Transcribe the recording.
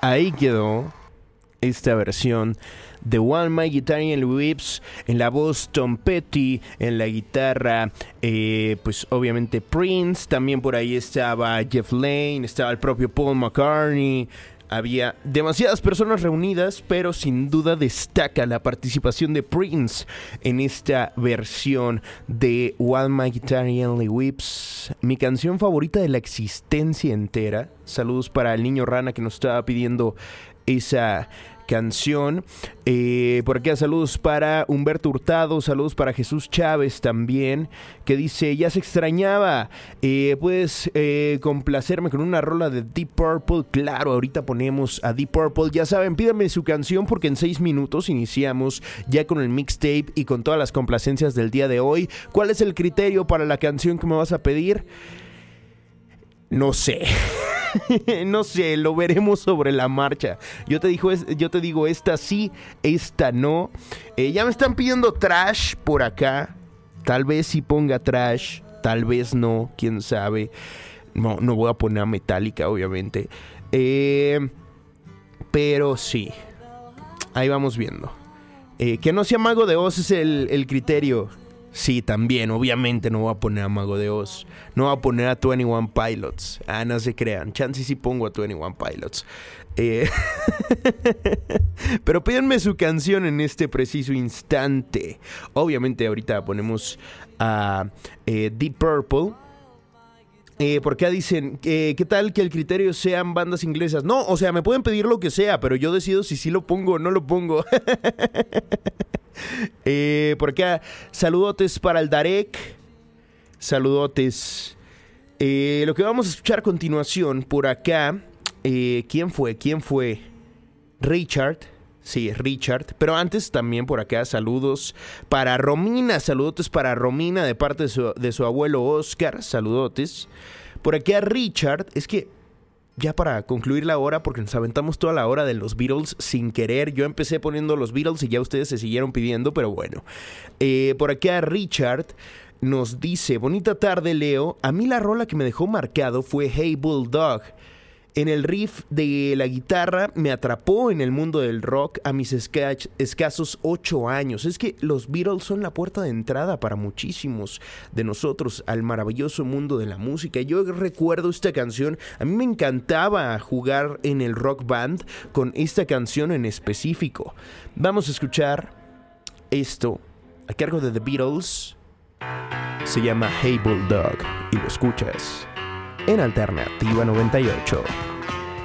Ahí quedó esta versión de One My Guitar and Whips, en la voz Tom Petty, en la guitarra, pues obviamente Prince, también por ahí estaba Jeff Lynne, estaba el propio Paul McCartney. Había demasiadas personas reunidas, pero sin duda destaca la participación de Prince en esta versión de One My Guitar and Only Whips, mi canción favorita de la existencia entera. Saludos para el niño Rana que nos estaba pidiendo esa canción. Por acá saludos para Humberto Hurtado, saludos para Jesús Chávez también, que dice: ya se extrañaba, puedes complacerme con una rola de Deep Purple. Claro, ahorita ponemos a Deep Purple. Ya saben, pídanme su canción porque en 6 minutos iniciamos ya con el mixtape y con todas las complacencias del día de hoy. ¿Cuál es el criterio para la canción que me vas a pedir? No sé. No sé, lo veremos sobre la marcha. Yo te digo, esta sí, esta no. Ya me están pidiendo Trash por acá. Tal vez sí ponga Trash, tal vez no, quién sabe. No voy a poner a Metallica, obviamente. Pero sí, ahí vamos viendo. Que no sea Mago de Oz es el criterio. Sí, también, obviamente no voy a poner a Mago de Oz. No voy a poner a 21 Pilots. No se crean. Chance sí pongo a 21 Pilots. Pero pídanme su canción en este preciso instante. Obviamente ahorita ponemos a Deep Purple. Por acá dicen, ¿qué tal que el criterio sean bandas inglesas? No, o sea, me pueden pedir lo que sea, pero yo decido si sí lo pongo o no lo pongo. Por acá, saludotes para el Darek. Saludotes. Lo que vamos a escuchar a continuación, por acá, ¿quién fue? Richard. Sí, Richard. Pero antes también por acá, saludos para Romina. Saludotes para Romina de parte de su abuelo Oscar. Saludotes. Por acá Richard. Es que ya para concluir la hora, porque nos aventamos toda la hora de los Beatles sin querer. Yo empecé poniendo los Beatles y ya ustedes se siguieron pidiendo, pero bueno. Por acá Richard nos dice: bonita tarde, Leo. A mí la rola que me dejó marcado fue Hey Bulldog. En el riff de la guitarra me atrapó en el mundo del rock a mis escasos 8 años. Es que los Beatles son la puerta de entrada para muchísimos de nosotros al maravilloso mundo de la música. Yo recuerdo esta canción, a mí me encantaba jugar en el Rock Band con esta canción en específico. Vamos a escuchar esto a cargo de The Beatles. Se llama Hey Bulldog y lo escuchas en Alternativa 98.